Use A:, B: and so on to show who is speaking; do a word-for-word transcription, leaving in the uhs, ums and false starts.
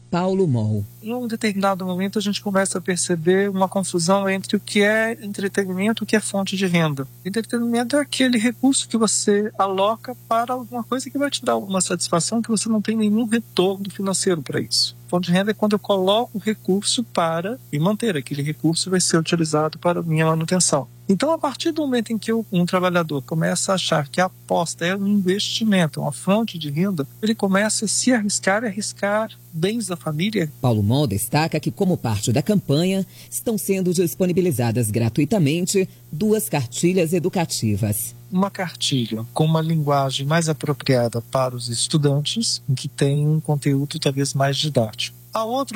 A: Paulo Moll.
B: Em um determinado momento a gente começa a perceber uma confusão entre o que é entretenimento e o que é fonte de renda. Entretenimento é aquele recurso que você aloca para alguma coisa que vai te dar alguma satisfação que você não tem nenhum retorno financeiro para isso. Fonte de renda é quando eu coloco o recurso para me manter. Aquele recurso vai ser utilizado para minha manutenção. Então, a partir do momento em que um trabalhador começa a achar que a aposta é um investimento, uma fonte de renda, ele começa a se arriscar e arriscar bens da família.
A: Paulo Moll destaca que, como parte da campanha, estão sendo disponibilizadas gratuitamente duas cartilhas educativas.
B: Uma cartilha com uma linguagem mais apropriada para os estudantes, em que tem um conteúdo talvez mais didático. A outra